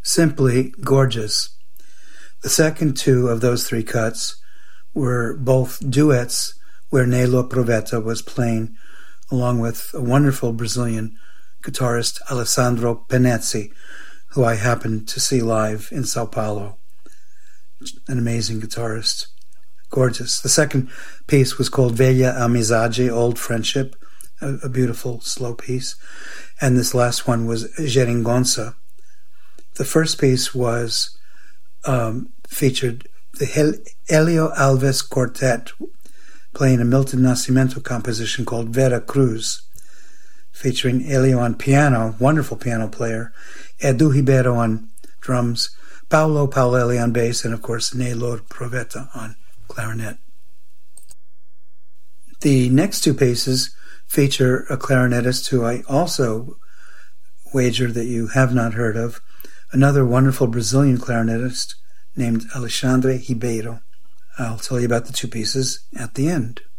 Simply gorgeous. The second two of those three cuts were both duets where Nelo Provetta was playing along with a wonderful Brazilian guitarist Alessandro Penezzi, who I happened to see live in Sao Paulo. An amazing guitarist. Gorgeous. The second piece was called Velha Amizade, Old Friendship, a beautiful slow piece. And this last one was Geringonça. The first piece was featured the Helio Alves Quartet playing a Milton Nascimento composition called Vera Cruz, featuring Helio on piano, wonderful piano player, Edu Ribeiro on drums, Paulo Paolelli on bass, and of course Nelo Provetta on clarinet. The next two pieces feature a clarinetist who I also wager that you have not heard of, another wonderful Brazilian clarinetist named Alexandre Ribeiro. I'll tell you about the two pieces at the end.